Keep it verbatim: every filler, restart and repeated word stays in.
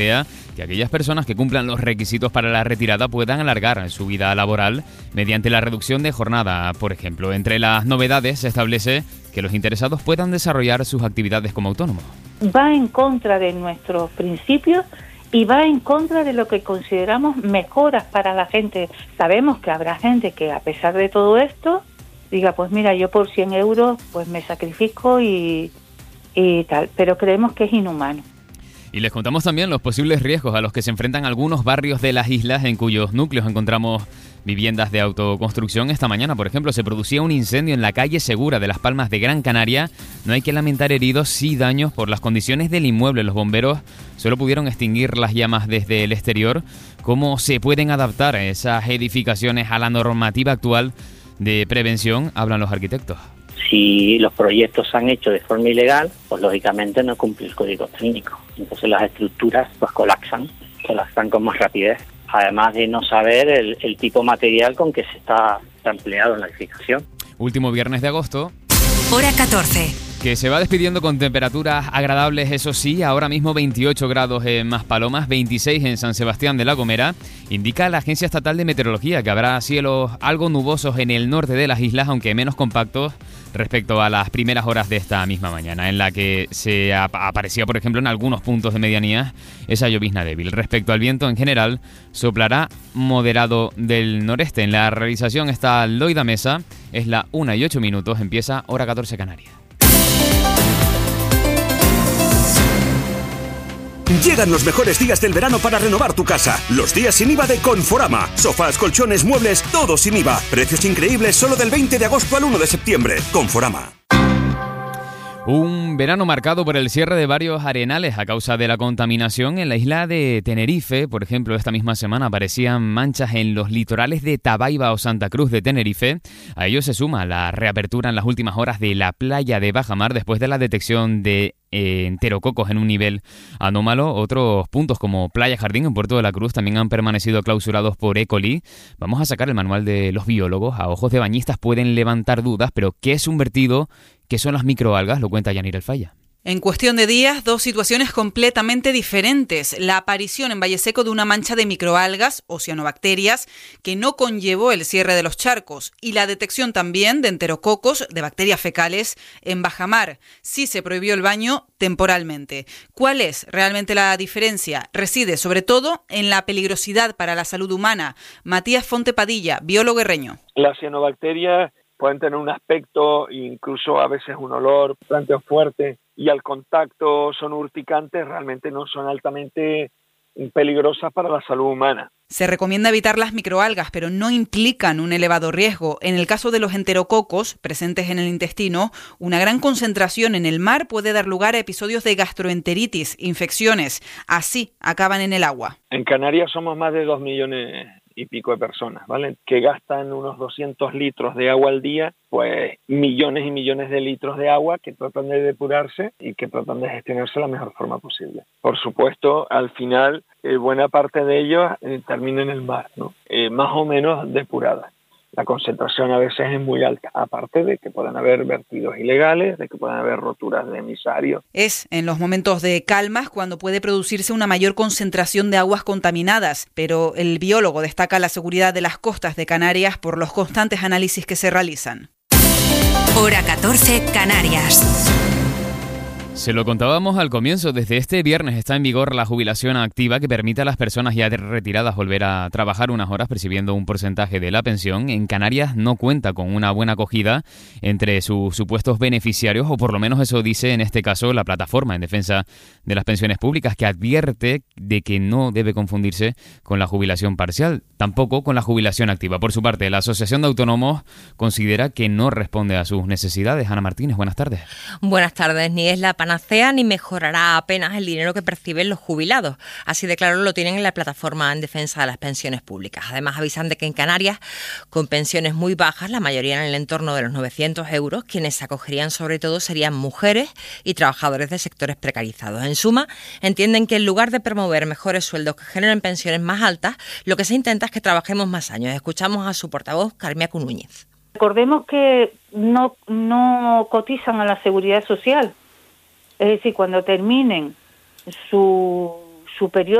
que aquellas personas que cumplan los requisitos para la retirada puedan alargar su vida laboral mediante la reducción de jornada, por ejemplo. Entre las novedades se establece que los interesados puedan desarrollar sus actividades como autónomos. Va en contra de nuestros principios y va en contra de lo que consideramos mejoras para la gente. Sabemos que habrá gente que, a pesar de todo esto, diga, pues mira, yo por cien euros pues me sacrifico y, y tal, pero creemos que es inhumano. Y les contamos también los posibles riesgos a los que se enfrentan algunos barrios de las islas en cuyos núcleos encontramos viviendas de autoconstrucción. Esta mañana, por ejemplo, se producía un incendio en la calle Segura de Las Palmas de Gran Canaria. No hay que lamentar heridos, sí daños por las condiciones del inmueble. Los bomberos solo pudieron extinguir las llamas desde el exterior. ¿Cómo se pueden adaptar esas edificaciones a la normativa actual de prevención? Hablan los arquitectos. Si los proyectos se han hecho de forma ilegal, pues lógicamente no cumple el código técnico. Entonces las estructuras pues colapsan, colapsan con más rapidez. Además de no saber el, el tipo material con que se está, está empleado en la edificación. Último viernes de agosto. Hora catorce. Que se va despidiendo con temperaturas agradables, eso sí, ahora mismo veintiocho grados en Maspalomas, veintiséis en San Sebastián de la Gomera. Indica la Agencia Estatal de Meteorología que habrá cielos algo nubosos en el norte de las islas, aunque menos compactos respecto a las primeras horas de esta misma mañana, en la que se ap- aparecía, por ejemplo, en algunos puntos de medianías esa llovizna débil. Respecto al viento en general, soplará moderado del noreste. En la realización está Loida Mesa, es la una y ocho minutos, empieza Hora catorce Canarias. Llegan los mejores días del verano para renovar tu casa. Los días sin I V A de Conforama. Sofás, colchones, muebles, todo sin I V A. Precios increíbles solo del veinte de agosto al uno de septiembre. Conforama. Un verano marcado por el cierre de varios arenales a causa de la contaminación. En la isla de Tenerife, por ejemplo, esta misma semana aparecían manchas en los litorales de Tabaiba o Santa Cruz de Tenerife. A ello se suma la reapertura en las últimas horas de la playa de Bajamar después de la detección de eh, enterococos en un nivel anómalo. Otros puntos como Playa Jardín en Puerto de la Cruz también han permanecido clausurados por E. coli. Vamos a sacar el manual de los biólogos. A ojos de bañistas pueden levantar dudas, pero ¿qué es un vertido? ¿Qué son las microalgas? Lo cuenta Yanira El Falla. En cuestión de días, dos situaciones completamente diferentes. La aparición en Valle Seco de una mancha de microalgas o cianobacterias que no conllevó el cierre de los charcos y la detección también de enterococos, de bacterias fecales, en Bajamar. Sí se prohibió el baño temporalmente. ¿Cuál es realmente la diferencia? Reside sobre todo en la peligrosidad para la salud humana. Matías Fonte Padilla, biólogo herreño. Las cianobacterias pueden tener un aspecto, incluso a veces un olor bastante fuerte, y al contacto son urticantes, realmente no son altamente peligrosas para la salud humana. Se recomienda evitar las microalgas, pero no implican un elevado riesgo. En el caso de los enterococos, presentes en el intestino, una gran concentración en el mar puede dar lugar a episodios de gastroenteritis, infecciones. Así acaban en el agua. En Canarias somos más de dos millones y pico de personas, ¿vale? Que gastan unos doscientos litros de agua al día, pues millones y millones de litros de agua que tratan de depurarse y que tratan de gestionarse de la mejor forma posible. Por supuesto, al final, eh, buena parte de ellos eh, termina en el mar, ¿no? Eh, más o menos depurada. La concentración a veces es muy alta, aparte de que puedan haber vertidos ilegales, de que puedan haber roturas de emisarios. Es en los momentos de calmas cuando puede producirse una mayor concentración de aguas contaminadas, pero el biólogo destaca la seguridad de las costas de Canarias por los constantes análisis que se realizan. Hora catorce Canarias. Se lo contábamos al comienzo, desde este viernes está en vigor la jubilación activa que permite a las personas ya retiradas volver a trabajar unas horas percibiendo un porcentaje de la pensión. En Canarias no cuenta con una buena acogida entre sus supuestos beneficiarios, o por lo menos eso dice en este caso la plataforma en defensa de las pensiones públicas, que advierte de que no debe confundirse con la jubilación parcial, tampoco con la jubilación activa. Por su parte, la Asociación de Autónomos considera que no responde a sus necesidades. Ana Martínez, buenas tardes. Buenas tardes. Ni es la panacea ni mejorará apenas el dinero que perciben los jubilados. Así de claro lo tienen en la plataforma en defensa de las pensiones públicas. Además avisan de que en Canarias, con pensiones muy bajas, la mayoría en el entorno de los novecientos euros, quienes se acogerían sobre todo serían mujeres y trabajadores de sectores precarizados. En suma, entienden que en lugar de promover mejores sueldos que generen pensiones más altas, lo que se intenta es que trabajemos más años. Escuchamos a su portavoz, Carmiacu Núñez. Recordemos que no, no cotizan a la Seguridad Social. Es decir, cuando terminen su superior